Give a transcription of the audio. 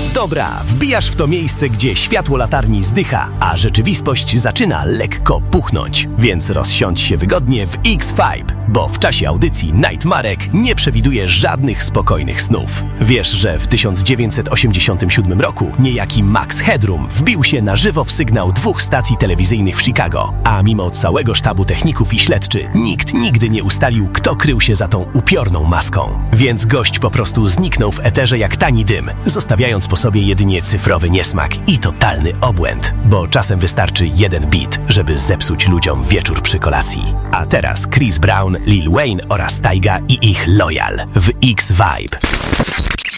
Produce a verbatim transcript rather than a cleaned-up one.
Dobra, wbijasz w to miejsce, gdzie światło latarni zdycha, a rzeczywistość zaczyna lekko puchnąć. Więc rozsiądź się wygodnie w X-Vibe, bo w czasie audycji Night Marek nie przewiduje żadnych spokojnych snów. Wiesz, że w tysiąc dziewięćset osiemdziesiątym siódmym roku niejaki Max Headroom wbił się na żywo w sygnał dwóch stacji telewizyjnych w Chicago, a mimo całego sztabu techników i śledczy, nikt nigdy nie ustalił, kto krył się za tą upiorną maską. Więc gość po prostu zniknął w eterze jak tani dym, zostawiając po sobie jedynie cyfrowy niesmak i totalny obłęd, bo czasem wystarczy jeden beat, żeby zepsuć ludziom wieczór przy kolacji. A teraz Chris Brown, Lil Wayne oraz Tyga i ich Loyal w X-Vibe.